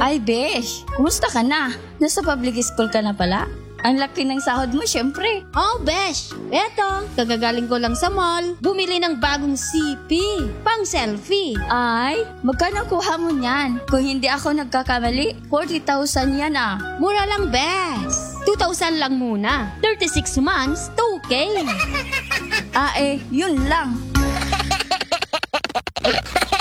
Ay, besh, kumusta ka na? Nasa public school ka na pala? Ang laki ng sahod mo, syempre. Oh, besh. Eto, kagagaling ko lang sa mall. Bumili ng bagong CP. Pang selfie. Ay, magkano kuha mo niyan? Kung hindi ako nagkakamali, 40,000 yan ah. Mura lang, besh. 2,000 lang muna. 36 months, 2K. Ah yun lang.